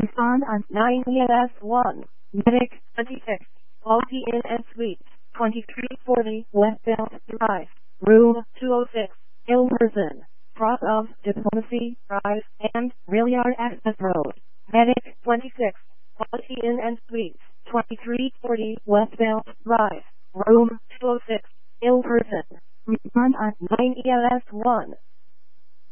Respond on 9 ELS1. Medic 26. Quality Inn and Suite 2340 Westbelt Drive. Room 206. Hilversum. Cross of Diplomacy Drive and Rail Access Road. Medic 26. Quality Inn and Suite 2340 Westbelt Drive. Room 206. Hilversum. Respond on 9 ELS1.